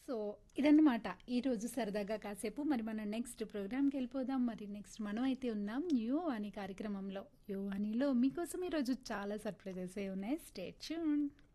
So, ఇదన్నమాట ఈరోజు సరదాగా కాసేపు. మరి మనం నెక్స్ట్ ప్రోగ్రామ్‌కెళ్ళిపోదాం. మరి నెక్స్ట్ మనం అయితే ఉన్నాం 'యూ అని కార్యక్రమంలో. 'యూ అనిలో మీకోసం ఈరోజు చాలా సర్ప్రైజెసే ఉన్నాయి. Stay tuned.